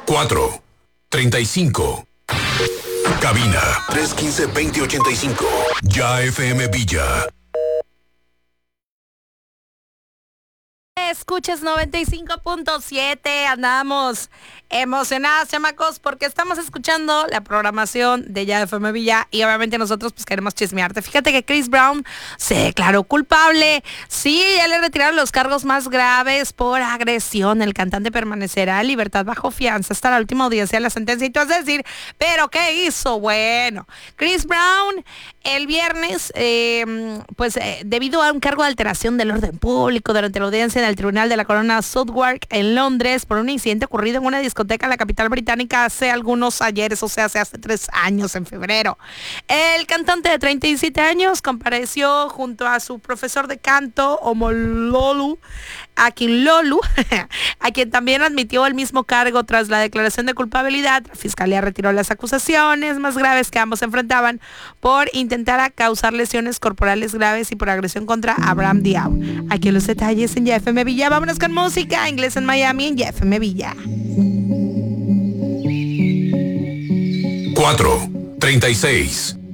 435. Cabina 315-2085. Ya FM Villa. Escuchas 95.7, andamos emocionadas, chamacos, porque estamos escuchando la programación de Ya FM Villa y obviamente nosotros pues queremos chismearte. Fíjate que Chris Brown se declaró culpable. Sí, ya le retiraron los cargos más graves por agresión. El cantante permanecerá en libertad bajo fianza hasta la última audiencia de la sentencia. Y tú vas a decir, ¿pero qué hizo? Bueno, Chris Brown el viernes, debido a un cargo de alteración del orden público durante la audiencia del Tribunal de la Corona Southwark en Londres por un incidente ocurrido en una discoteca en la capital británica hace algunos ayeres, o sea, hace 3 años, en febrero. El cantante de 37 años compareció junto a su profesor de canto, Omololu Akinlolu, a quien también admitió el mismo cargo tras la declaración de culpabilidad. La fiscalía retiró las acusaciones más graves que ambos enfrentaban por intentar causar lesiones corporales graves y por agresión contra Abraham Diao. Aquí los detalles en Ya FM Villa. Vámonos con música, Inglés en Miami en Ya FM Villa. 436.